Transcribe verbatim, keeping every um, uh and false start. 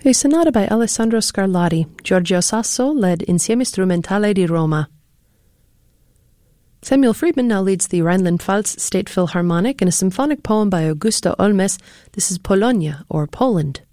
A sonata by Alessandro Scarlatti. Giorgio Sasso led Insieme Strumentale di Roma. Samuel Friedman now leads the Rhineland-Pfalz State Philharmonic in a symphonic poem by Augusto Olmes. This is Polonia, or Poland.